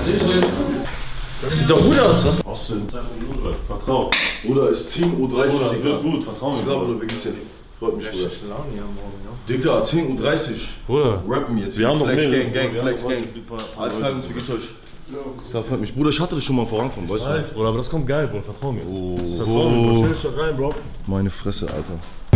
Das sieht doch gut aus, was? Was denn? Vertrau. Bruder, ist Team U30, Bruder, das Digga. wird gut, vertrau mir. Ich glaube, du wirklich freut mich, Bruder. Laune hier morgen, ja. Digga, Team U30. Bruder. Rappen jetzt. Wir haben noch Flex mehr. Gang, Flex Gang. Alles klar, uns, wie geht's euch? Das freut mich. Bruder, ich hatte das schon mal vorankommen, weißt du? Weiß, Bruder, aber das kommt geil, Bruder, vertrau mir. Oh. Vertrau mir, Bro. Stell dich da rein, Bro. Meine Fresse, Alter.